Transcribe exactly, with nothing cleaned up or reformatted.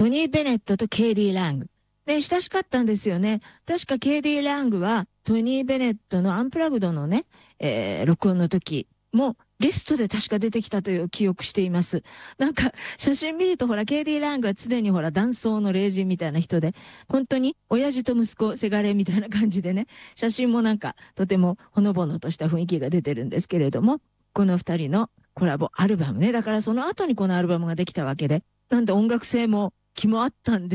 トニー・ベネットとケイディ・ラング。で、親しかったんですよね。確かケイディ・ラングはトニー・ベネットのアンプラグドのね、えー録音の時もゲストで確か出てきたという記憶しています。なんか写真見るとほら、ケイディ・ラングは常にほら、男装の霊人みたいな人で、本当に親父と息子、せがれみたいな感じでね、写真もなんかとてもほのぼのとした雰囲気が出てるんですけれども、この二人のコラボアルバムね。だからその後にこのアルバムができたわけで、なんで音楽性も気もあったんで